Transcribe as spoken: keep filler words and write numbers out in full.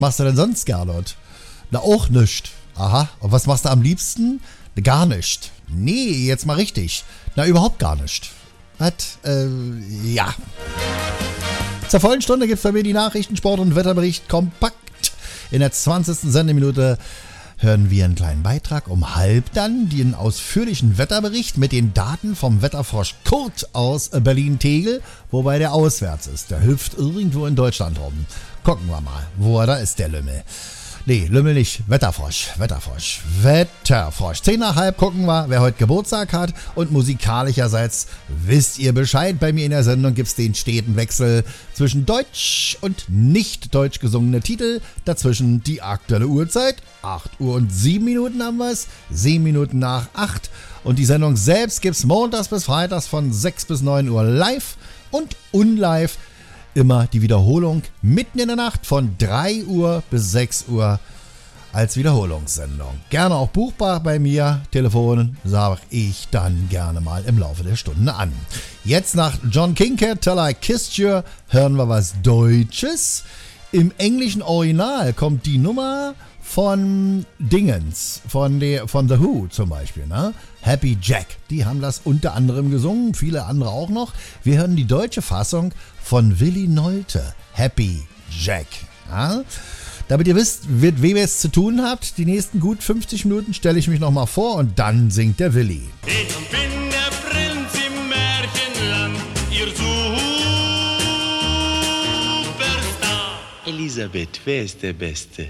machst du denn sonst, Gernot? Na, auch nicht. Aha. Und was machst du am liebsten? Gar nicht. Nee, jetzt mal richtig. Na, überhaupt gar nicht. Was? Äh, ja. Zur vollen Stunde gibt's bei mir die Nachrichten, Sport und Wetterbericht kompakt. In der zwanzigsten Sendeminute hören wir einen kleinen Beitrag. Um halb dann den ausführlichen Wetterbericht mit den Daten vom Wetterfrosch Kurt aus Berlin-Tegel, wobei der auswärts ist. Der hüpft irgendwo in Deutschland rum. Gucken wir mal, wo er da ist, der Lümmel. Nee, Lümmel nicht. Wetterfrosch, Wetterfrosch, Wetterfrosch. Zehn nach halb gucken wir, wer heute Geburtstag hat. Und musikalischerseits wisst ihr Bescheid. Bei mir in der Sendung gibt's den steten Wechsel zwischen deutsch und nicht deutsch gesungene Titel. Dazwischen die aktuelle Uhrzeit. acht Uhr und sieben Minuten haben wir es. sieben Minuten nach acht. Und die Sendung selbst gibt's montags bis freitags von sechs bis neun Uhr live und unlive. Immer die Wiederholung mitten in der Nacht von drei Uhr bis sechs Uhr als Wiederholungssendung. Gerne auch buchbar bei mir. Telefon sage ich dann gerne mal im Laufe der Stunde an. Jetzt nach John Kincaid, Till I Kissed You, hören wir was Deutsches. Im englischen Original kommt die Nummer von Dingens, von, der, von The Who zum Beispiel, ne? Happy Jack. Die haben das unter anderem gesungen, viele andere auch noch. Wir hören die deutsche Fassung von Willi Nolte, Happy Jack. Ja? Damit ihr wisst, mit wem ihr es zu tun habt, die nächsten gut fünfzig Minuten stelle ich mich nochmal vor und dann singt der Willi. Ich bin der Prinz im Märchenland, ihr Superstar. Elisabeth, wer ist der Beste?